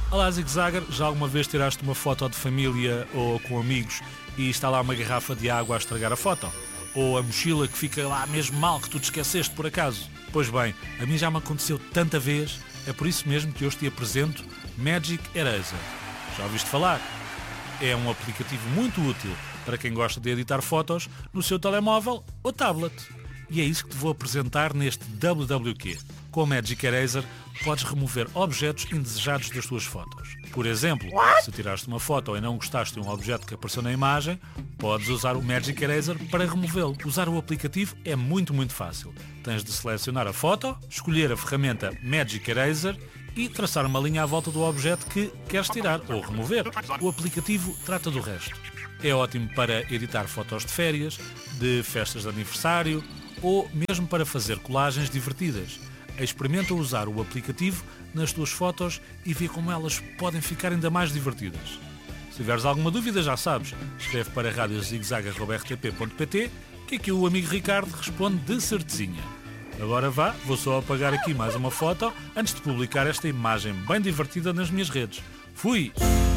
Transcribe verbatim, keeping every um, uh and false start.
Olá, Zig Zagger, já alguma vez tiraste uma foto de família ou com amigos e está lá uma garrafa de água a estragar a foto? Ou a mochila que fica lá mesmo mal, que tu te esqueceste por acaso? Pois bem, a mim já me aconteceu tanta vez, é por isso mesmo que hoje te apresento Magic Eraser. Já ouviste falar? É um aplicativo muito útil para quem gosta de editar fotos no seu telemóvel ou tablet. E é isso que te vou apresentar neste W W Q. Com o Magic Eraser podes remover objetos indesejados das tuas fotos. Por exemplo, What? se tiraste uma foto e não gostaste de um objeto que apareceu na imagem, podes usar o Magic Eraser para removê-lo. Usar o aplicativo é muito, muito fácil. Tens de selecionar a foto, escolher a ferramenta Magic Eraser e traçar uma linha à volta do objeto que queres tirar ou remover. O aplicativo trata do resto. É ótimo para editar fotos de férias, de festas de aniversário ou mesmo para fazer colagens divertidas. Experimenta usar o aplicativo nas tuas fotos e vê como elas podem ficar ainda mais divertidas. Se tiveres alguma dúvida, já sabes, escreve para rádio zigzag arroba r t p ponto p t que aqui o amigo Ricardo responde de certezinha. Agora vá, vou só apagar aqui mais uma foto antes de publicar esta imagem bem divertida nas minhas redes. Fui!